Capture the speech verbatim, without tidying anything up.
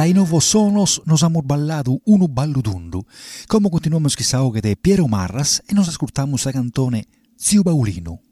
Dai nuevos sonos nos hemos ballado uno ballo dundu. Como continuamos quizá que de Piero Marras e nos ascoltamos la cantone Zio Paulino.